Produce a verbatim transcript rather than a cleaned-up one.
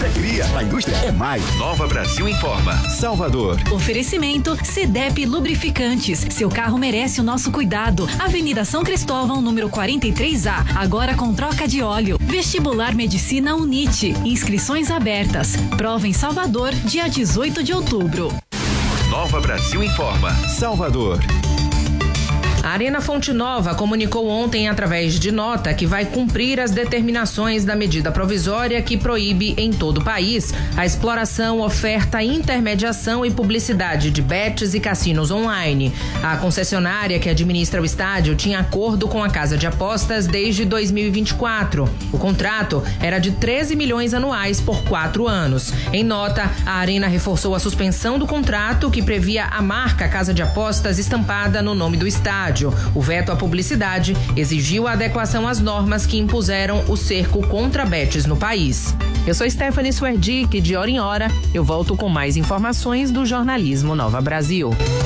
é cria, a indústria é mais. Nova Brasil informa. Salvador. Oferecimento Cedep Lubrificantes. Seu carro merece o nosso cuidado. Avenida São Cristóvão, número quarenta e três A. Agora com troca de óleo. Vestibular Medicina Unite. Inscrições abertas. Prova em Salvador, dia dezoito de outubro. Nova Brasil informa. Salvador. A Arena Fonte Nova comunicou ontem, através de nota, que vai cumprir as determinações da medida provisória que proíbe em todo o país a exploração, oferta, intermediação e publicidade de bets e cassinos online. A concessionária que administra o estádio tinha acordo com a casa de apostas desde dois mil e vinte e quatro. O contrato era de treze milhões anuais por quatro anos. Em nota, a Arena reforçou a suspensão do contrato que previa a marca Casa de Apostas estampada no nome do estádio. O veto à publicidade exigiu a adequação às normas que impuseram o cerco contra bets no país. Eu sou Stephanie Swerdick e de hora em hora eu volto com mais informações do jornalismo Nova Brasil.